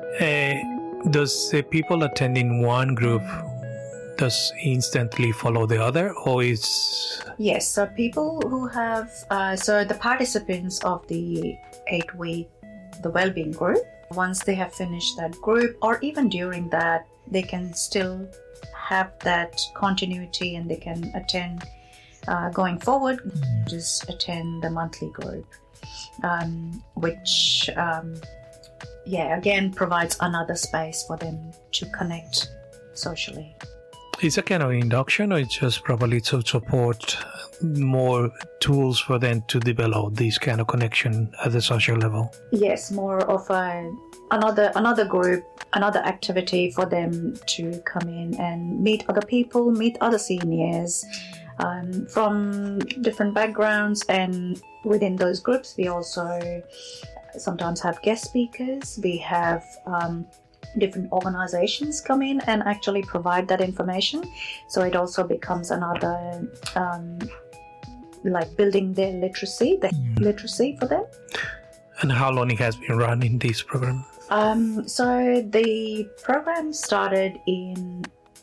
Does the people attending one group does instantly follow the other, or is... Yes, so people who have, so the participants of the 8-week, the wellbeing group, once they have finished that group, or even during that, they can still have that continuity and they can attend going forward, just attend the monthly group, which, again, provides another space for them to connect socially. Is a kind of induction, or it's just probably to support more tools for them to develop this kind of connection at the social level? Yes, more of another group, another activity for them to come in and meet other people, meet other seniors from different backgrounds. And within those groups, we also sometimes have guest speakers. We have different organizations come in and actually provide that information. So it also becomes another like building their literacy for them. And how long it has been running this program? So the program started in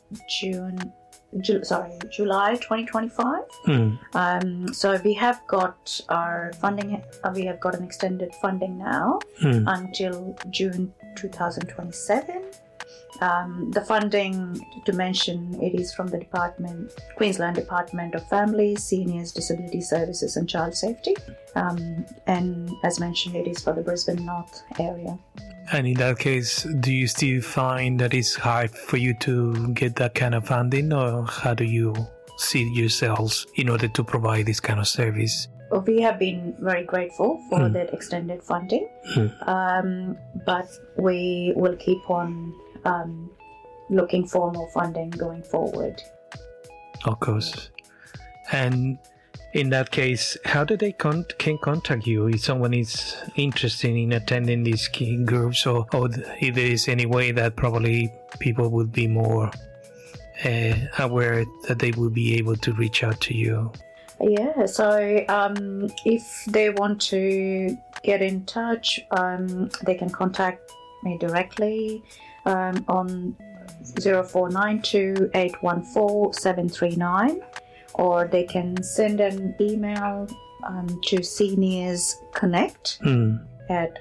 July 2025. So we have got our funding, we have got an extended funding now until June 2027. The funding, to mention, it is from the Queensland Department of Families, Seniors, Disability Services and Child Safety. And as mentioned, it is for the Brisbane North area. And in that case, do you still find that it's hard for you to get that kind of funding, or how do you see yourselves in order to provide this kind of service? We have been very grateful for that extended funding, but we will keep on looking for more funding going forward. Of course. And in that case, how do they can contact you if someone is interested in attending these key groups, or if there is any way that probably people would be more aware that they will be able to reach out to you? Yeah, so if they want to get in touch, they can contact me directly on 0492 814 739, or they can send an email to seniorsconnect at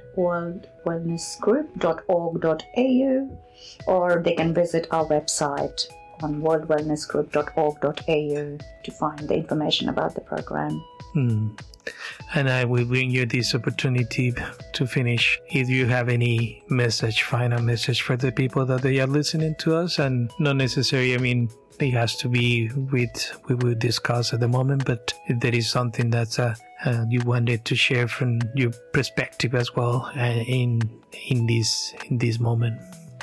worldwellnessgroup.org.au, or they can visit our website on worldwellnessgroup.org.au to find the information about the program. And I will bring you this opportunity to finish. If you have any final message for the people that they are listening to us, and not necessarily, it has to be we will discuss at the moment, but if there is something that you wanted to share from your perspective as well in this moment.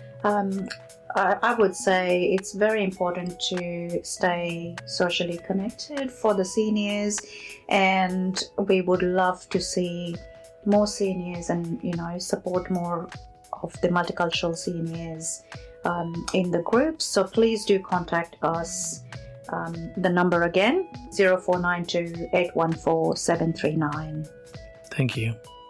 I would say it's very important to stay socially connected for the seniors, and we would love to see more seniors and support more of the multicultural seniors in the groups. So please do contact us. The number again, 0492 814 739. Thank you.